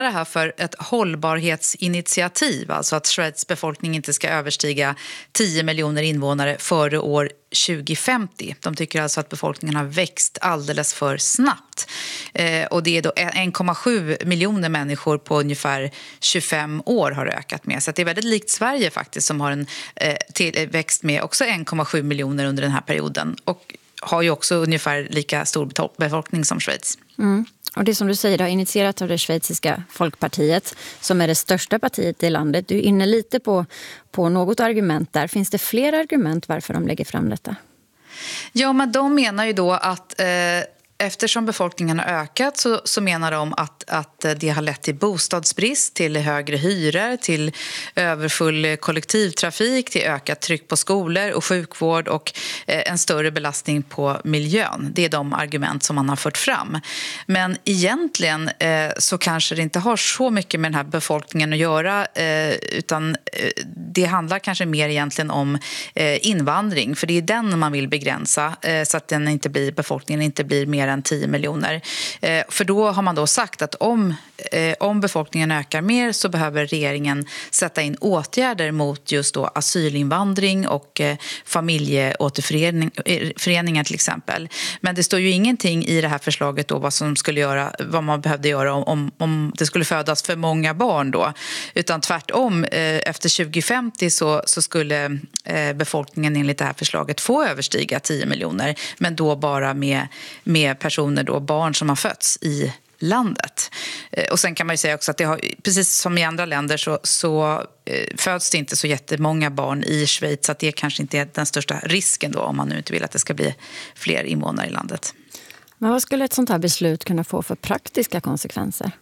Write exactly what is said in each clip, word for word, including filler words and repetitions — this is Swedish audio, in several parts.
det här för ett hållbarhetsinitiativ, alltså att Schweiz befolkning inte ska överstiga tio miljoner invånare före år tjugo femtio. De tycker alltså att befolkningen har växt alldeles för snabbt. Eh, och det är då en komma sju miljoner människor på ungefär tjugofem år har ökat med. Så det är väldigt likt Sverige faktiskt, som har en eh, tillväxt med också en komma sju miljoner under den här perioden. Och har ju också ungefär lika stor befolkning som Schweiz. Mm. Och det som du säger har initierat av det schweiziska folkpartiet, som är det största partiet i landet. Du är inne lite på, på något argument där. Finns det fler argument varför de lägger fram detta? Ja, men de menar ju då att eh, eftersom befolkningen har ökat så, så menar de att, att det har lett till bostadsbrist, till högre hyror, till överfull kollektivtrafik, till ökat tryck på skolor och sjukvård och eh, en större belastning på miljön. Det är de argument som man har fört fram. Men egentligen eh, så kanske det inte har så mycket med den här befolkningen att göra, eh, utan eh, det handlar kanske mer egentligen om eh, invandring, för det är den man vill begränsa eh, så att den inte blir, befolkningen inte blir mer än tio miljoner. Eh, för då har man då sagt att om, eh, om befolkningen ökar mer så behöver regeringen sätta in åtgärder mot just då asylinvandring och eh, familjeåterföreningar till exempel. Men det står ju ingenting i det här förslaget då vad som skulle göra, vad man behövde göra om, om, om det skulle födas för många barn då. Utan tvärtom, eh, efter tjugo femtio så, så skulle eh, befolkningen enligt det här förslaget få överstiga tio miljoner, men då bara med, med personer då, barn som har fötts i landet. Och sen kan man ju säga också att det har, precis som i andra länder så, så föds det inte så jättemånga barn i Schweiz, så att det kanske inte är den största risken då, om man nu inte vill att det ska bli fler invånare i landet. Men vad skulle ett sånt här beslut kunna få för praktiska konsekvenser?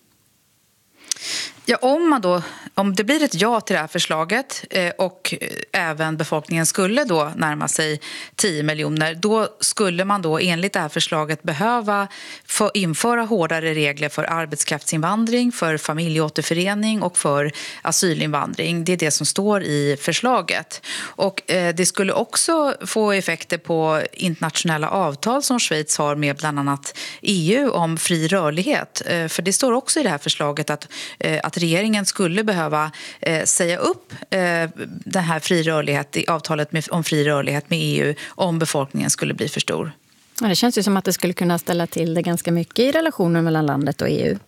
Ja, om, man då, om det blir ett ja till det här förslaget eh, och även befolkningen skulle då närma sig tio miljoner, då skulle man då enligt det här förslaget behöva få införa hårdare regler för arbetskraftsinvandring, för familjeåterförening och för asylinvandring. Det är det som står i förslaget. Och eh, det skulle också få effekter på internationella avtal som Schweiz har med bland annat E U om fri rörlighet. Eh, för det står också i det här förslaget att, eh, att regeringen skulle behöva eh, säga upp eh, den här fri rörlighet i avtalet med, om fri rörlighet med E U om befolkningen skulle bli för stor. Ja, det känns ju som att det skulle kunna ställa till det ganska mycket i relationen mellan landet och E U.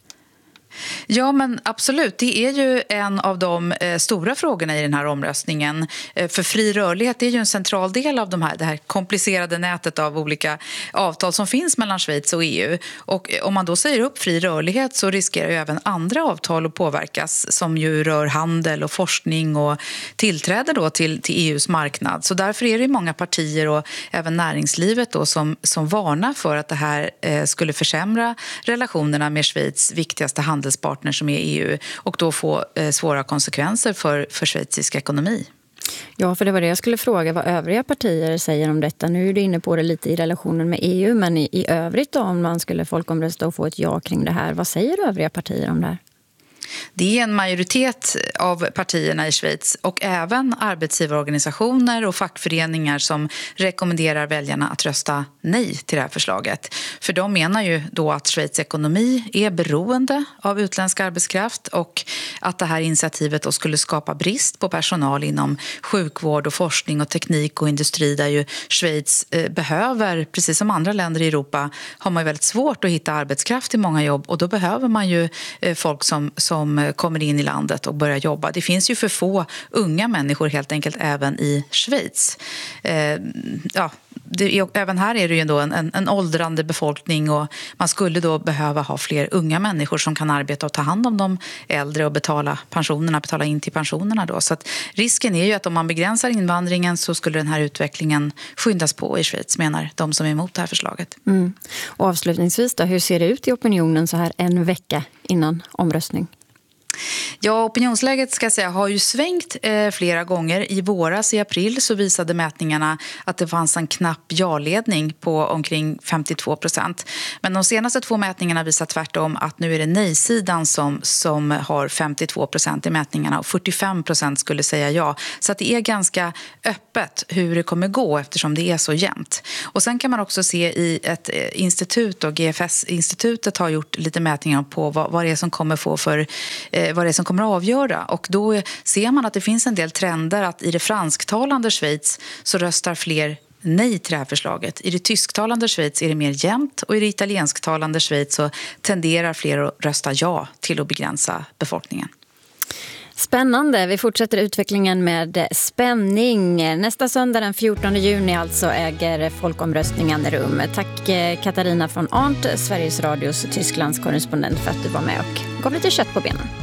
Ja, men absolut. Det är ju en av de eh, stora frågorna i den här omröstningen. Eh, för fri rörlighet är ju en central del av de här, det här komplicerade nätet av olika avtal som finns mellan Schweiz och E U. Och om man då säger upp fri rörlighet så riskerar ju även andra avtal att påverkas, som ju rör handel och forskning och tillträde då till, till E U:s marknad. Så därför är det många partier och även näringslivet då som, som varnar för att det här eh, skulle försämra relationerna med Schweiz viktigaste handel handelspartner som är E U och då få eh, svåra konsekvenser för, för schweizisk ekonomi. Ja, för det var det jag skulle fråga vad övriga partier säger om detta. Nu är du inne på det lite i relationen med E U, men i, i övrigt då, om man skulle folkomrösta och få ett ja kring det här, vad säger övriga partier om det här? Det är en majoritet av partierna i Schweiz och även arbetsgivarorganisationer och fackföreningar som rekommenderar väljarna att rösta nej till det här förslaget. För de menar ju då att Schweiz ekonomi är beroende av utländsk arbetskraft och att det här initiativet då skulle skapa brist på personal inom sjukvård och forskning och teknik och industri, där ju Schweiz behöver, precis som andra länder i Europa, har man ju väldigt svårt att hitta arbetskraft i många jobb, och då behöver man ju folk som, som som kommer in i landet och börjar jobba. Det finns ju för få unga människor helt enkelt även i Schweiz. Eh, ja, det, även här är det ju ändå en, en, en åldrande befolkning, och man skulle då behöva ha fler unga människor som kan arbeta och ta hand om de äldre och betala pensionerna, betala in till pensionerna då. Så att risken är ju att om man begränsar invandringen så skulle den här utvecklingen skyndas på i Schweiz, menar de som är emot det här förslaget. Mm. Och avslutningsvis då, hur ser det ut i opinionen så här en vecka innan omröstning? Ja, opinionsläget ska jag säga har ju svängt eh, flera gånger. I våras, i april, så visade mätningarna att det fanns en knapp ja-ledning på omkring femtiotvå procent. Men de senaste två mätningarna visar tvärtom att nu är det nej-sidan som, som har femtiotvå procent i mätningarna och fyrtiofem procent skulle säga ja. Så att det är ganska öppet hur det kommer gå eftersom det är så jämnt. Och sen kan man också se i ett institut, och G F S-institutet har gjort lite mätningar på vad, vad det är som kommer få för eh, vad det är som kommer att avgöra. Och då ser man att det finns en del trender att i det fransktalande Schweiz så röstar fler nej till det här förslaget. I det tysktalande Schweiz är det mer jämnt och i det italiensktalande Schweiz så tenderar fler att rösta ja till att begränsa befolkningen. Spännande. Vi fortsätter utvecklingen med spänning. Nästa söndag den fjortonde juni alltså äger folkomröstningen rum. Tack Katarina von Arndt, Sveriges Radios Tysklands korrespondent, för att du var med och gav lite kött på benen.